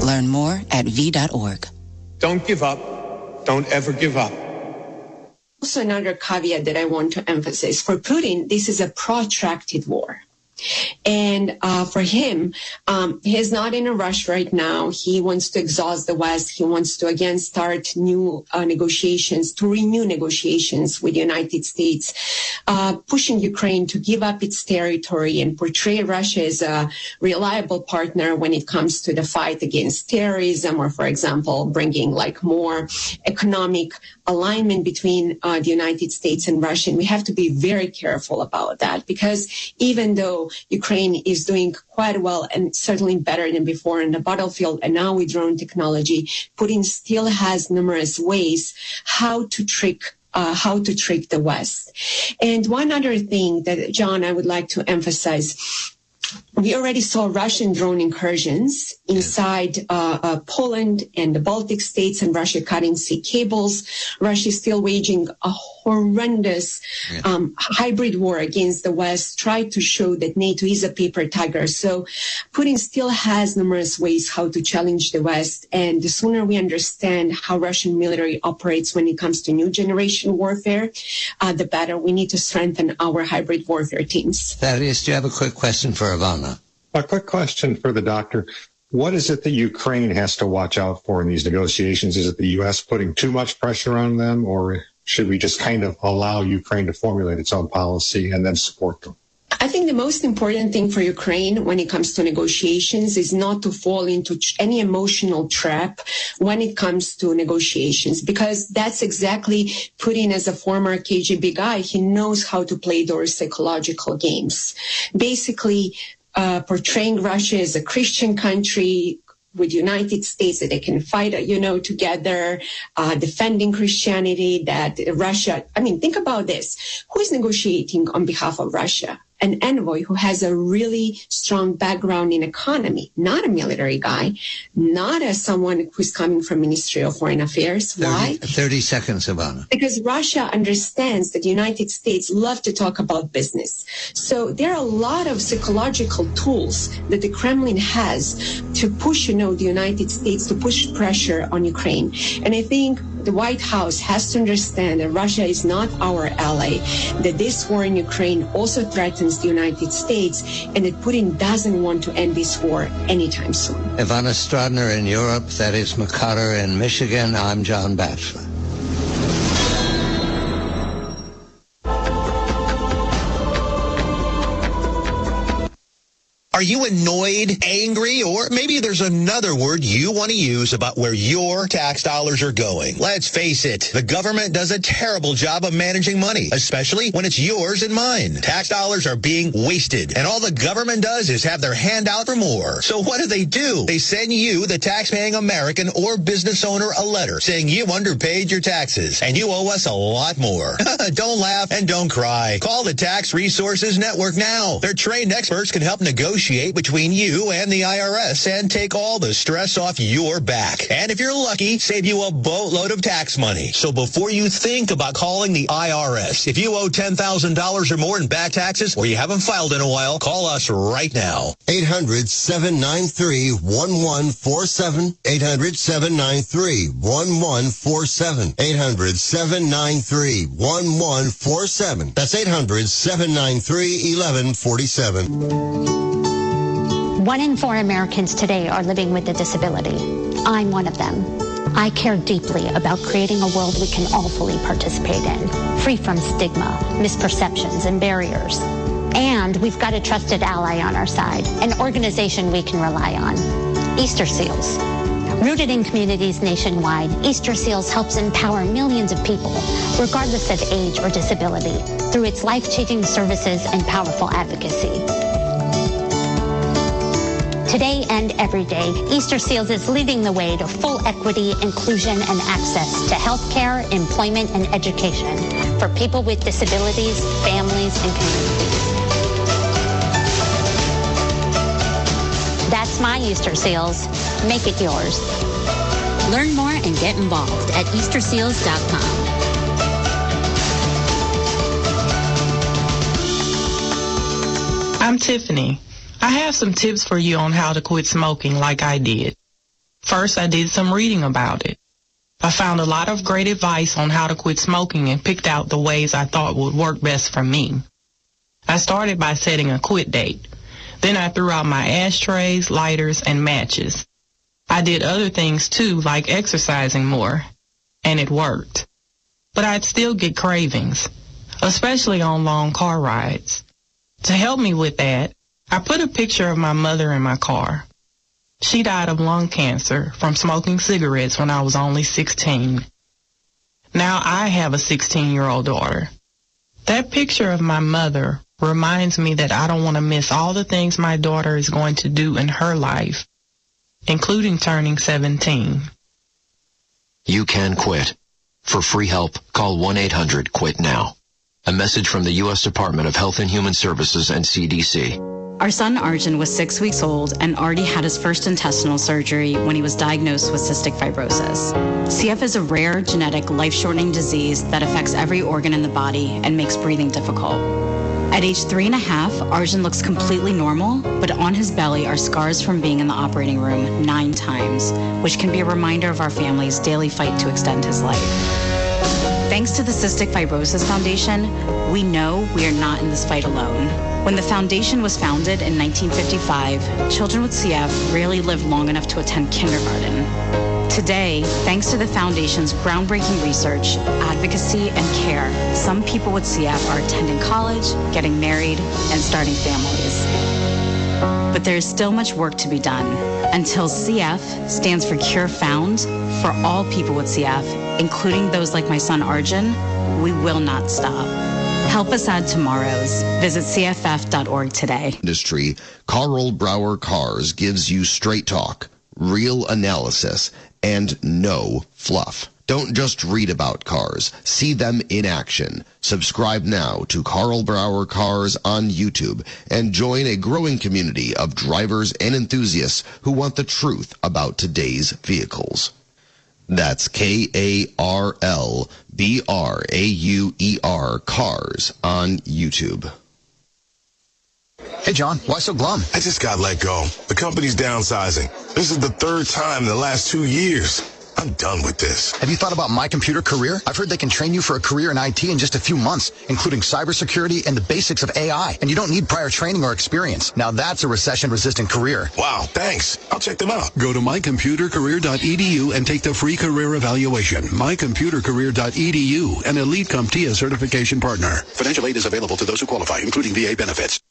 Learn more at v.org. Don't give up. Don't ever give up. Also, another caveat that I want to emphasize, for Putin, this is a protracted war. And for him, he's not in a rush right now. He wants to exhaust the West. He wants to, again, start new negotiations, to renew negotiations with the United States, pushing Ukraine to give up its territory and portray Russia as a reliable partner when it comes to the fight against terrorism, or, for example, bringing like more economic alignment between the United States and Russia. And we have to be very careful about that, because even though Ukraine is doing quite well and certainly better than before in the battlefield, and now with drone technology, Putin still has numerous ways how to trick the West. And one other thing that, John, I would like to emphasize, we already saw Russian drone incursions inside Poland and the Baltic states, and Russia cutting sea cables. Russia is still waging a horrendous hybrid war against the West, tried to show that NATO is a paper tiger. So Putin still has numerous ways how to challenge the West. And the sooner we understand how Russian military operates when it comes to new generation warfare, the better. We need to strengthen our hybrid warfare teams. Thaddeus, do you have a quick question for Ivana? A quick question for the doctor. What is it that Ukraine has to watch out for in these negotiations? Is it the U.S. putting too much pressure on them, or should we just kind of allow Ukraine to formulate its own policy and then support them? I think the most important thing for Ukraine when it comes to negotiations is not to fall into any emotional trap when it comes to negotiations, because that's exactly Putin, as a former KGB guy, he knows how to play those psychological games. Basically, portraying Russia as a Christian country with the United States, that they can fight, together, defending Christianity, that Russia, think about this. Who is negotiating on behalf of Russia? An envoy who has a really strong background in economy, not a military guy, not as someone who's coming from Ministry of Foreign Affairs. Why? 30 seconds, Ivana. Because Russia understands that the United States love to talk about business. So there are a lot of psychological tools that the Kremlin has to push, the United States, to push pressure on Ukraine. And I think the White House has to understand that Russia is not our ally, that this war in Ukraine also threatens the United States, and that Putin doesn't want to end this war anytime soon. Ivana Stradner in Europe, Thaddeus McCutter in Michigan. I'm John Batchelor. Are you annoyed, angry, or maybe there's another word you want to use about where your tax dollars are going? Let's face it, the government does a terrible job of managing money, especially when it's yours and mine. Tax dollars are being wasted, and all the government does is have their hand out for more. So what do? They send you, the tax-paying American or business owner, a letter saying you underpaid your taxes, and you owe us a lot more. Don't laugh and don't cry. Call the Tax Resources Network now. Their trained experts can help negotiate between you and the IRS and take all the stress off your back. And if you're lucky, save you a boatload of tax money. So before you think about calling the IRS, if you owe $10,000 or more in back taxes, or you haven't filed in a while, call us right now. 800-793-1147. 800-793-1147. 800-793-1147. That's 800-793-1147. 1 in 4 Americans today are living with a disability. I'm one of them. I care deeply about creating a world we can all fully participate in, free from stigma, misperceptions, and barriers. And we've got a trusted ally on our side, an organization we can rely on, Easter Seals. Rooted in communities nationwide, Easter Seals helps empower millions of people, regardless of age or disability, through its life-changing services and powerful advocacy. Today and every day, Easter Seals is leading the way to full equity, inclusion, and access to health care, employment, and education for people with disabilities, families, and communities. That's my Easter Seals. Make it yours. Learn more and get involved at EasterSeals.com. I'm Tiffany. I have some tips for you on how to quit smoking like I did. First, I did some reading about it. I found a lot of great advice on how to quit smoking and picked out the ways I thought would work best for me. I started by setting a quit date. Then I threw out my ashtrays, lighters, and matches. I did other things too, like exercising more, and it worked. But I'd still get cravings, especially on long car rides. To help me with that, I put a picture of my mother in my car. She died of lung cancer from smoking cigarettes when I was only 16. Now I have a 16-year-old daughter. That picture of my mother reminds me that I don't want to miss all the things my daughter is going to do in her life, including turning 17. You can quit. For free help, call 1-800-QUIT-NOW. A message from the U.S. Department of Health and Human Services and CDC. Our son Arjun was 6 weeks old and already had his first intestinal surgery when he was diagnosed with cystic fibrosis. CF is a rare, genetic, life-shortening disease that affects every organ in the body and makes breathing difficult. At age 3.5, Arjun looks completely normal, but on his belly are scars from being in the operating room 9 times, which can be a reminder of our family's daily fight to extend his life. Thanks to the Cystic Fibrosis Foundation, we know we are not in this fight alone. When the foundation was founded in 1955, children with CF rarely lived long enough to attend kindergarten. Today, thanks to the foundation's groundbreaking research, advocacy, and care, some people with CF are attending college, getting married, and starting families. But there is still much work to be done. Until CF stands for Cure Found, for all people with CF, including those like my son Arjun, we will not stop. Help us add tomorrows. Visit cff.org today. Industry, Carl Brower Cars gives you straight talk, real analysis, and no fluff. Don't just read about cars. See them in action. Subscribe now to Carl Brower Cars on YouTube and join a growing community of drivers and enthusiasts who want the truth about today's vehicles. That's KarlBrauer Cars on YouTube. Hey, John, why so glum? I just got let go. The company's downsizing. This is the 3rd time in the last 2 years. I'm done with this. Have you thought about My Computer Career? I've heard they can train you for a career in IT in just a few months, including cybersecurity and the basics of AI. And you don't need prior training or experience. Now that's a recession-resistant career. Wow, thanks. I'll check them out. Go to mycomputercareer.edu and take the free career evaluation. Mycomputercareer.edu, an Elite CompTIA certification partner. Financial aid is available to those who qualify, including VA benefits.